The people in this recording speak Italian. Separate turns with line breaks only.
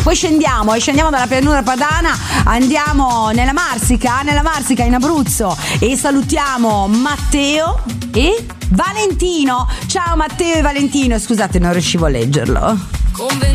Poi scendiamo dalla pianura padana, andiamo nella Marsica in Abruzzo e salutiamo Matteo e Valentino. Ciao Matteo e Valentino, scusate, non riuscivo a leggerlo.